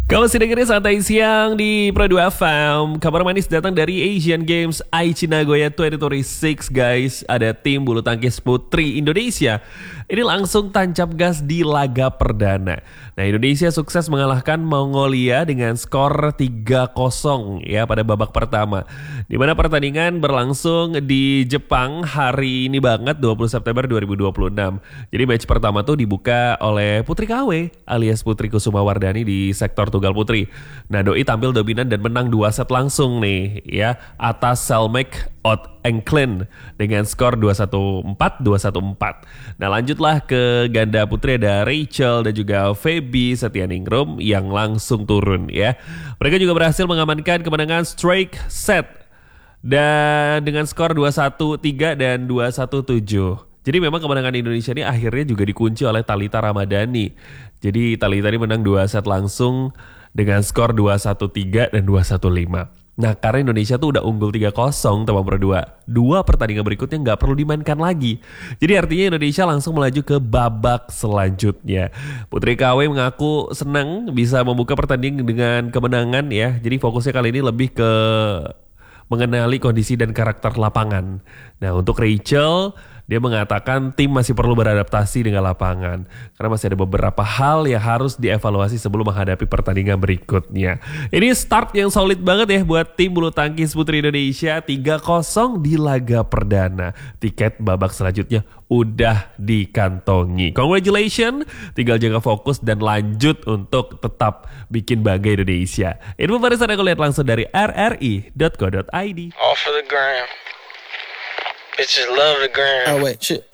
Kalau dengerin santai siang di Pro 2 FM, kabar manis datang dari Asian Games Aichi Nagoya 2026 guys. Ada tim bulu tangkis putri Indonesia. Ini langsung tancap gas di laga perdana. Nah, Indonesia sukses mengalahkan Mongolia dengan skor 3-0 ya pada babak pertama. Di mana pertandingan berlangsung di Jepang hari ini banget 20 September 2026. Jadi match pertama tuh dibuka oleh Putri KW alias Putri Kusuma Wardani di sektor tunggal putri. Nah, Doi tampil dominan dan menang 2 set langsung nih ya atas Selmek Oud Enklin dengan skor 2-1-4, 2-1-4. Nah, lanjutlah ke ganda putri ada Rachel dan juga Feby Setianingrum yang langsung turun ya. Mereka juga berhasil mengamankan kemenangan straight set dan dengan skor 2-1-3 dan 2-1-7. Jadi memang kemenangan Indonesia ini akhirnya juga dikunci oleh Thalita Ramadhani. Jadi Thalita ini menang 2 set langsung dengan skor 2-1-3 dan 2-1-5. Nah, karena Indonesia tuh udah unggul 3-0 teman berdua. 2 pertandingan berikutnya nggak perlu dimainkan lagi. Jadi artinya Indonesia langsung melaju ke babak selanjutnya. Putri KW mengaku senang bisa membuka pertandingan dengan kemenangan ya. Jadi fokusnya kali ini lebih ke mengenali kondisi dan karakter lapangan. Nah, untuk Rachel, dia mengatakan tim masih perlu beradaptasi dengan lapangan. Karena masih ada beberapa hal yang harus dievaluasi sebelum menghadapi pertandingan berikutnya. Ini start yang solid banget ya buat tim bulu tangkis putri Indonesia. 3-0 di laga perdana. Tiket babak selanjutnya udah dikantongi. Congratulations, tinggal jaga fokus dan lanjut untuk tetap bikin bangga Indonesia. Info barisan aku lihat langsung dari rri.co.id. All for the gram. Bitches love the gram. Oh wait, shit.